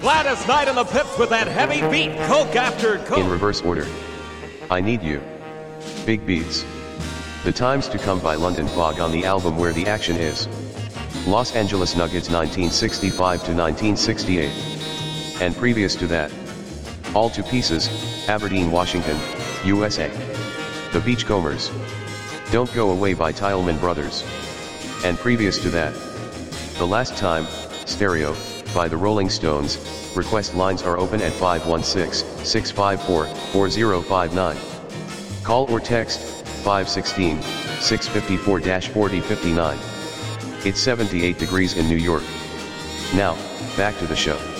Gladys Knight and the Pips with that heavy beat, Coke after Coke. In reverse order. I Need You. Big Beats. The Times to Come by London Fog on the album Where the Action Is. Los Angeles Nuggets 1965 to 1968. And previous to that. All to Pieces, Aberdeen, Washington, USA. The Beachcombers. Don't Go Away by Tileman Brothers. And previous to that. The Last Time, Stereo, by the Rolling Stones. Request lines are open at 516-654-4059. Call or text 516-654-4059. It's 78 degrees in New York. Now, back to the show.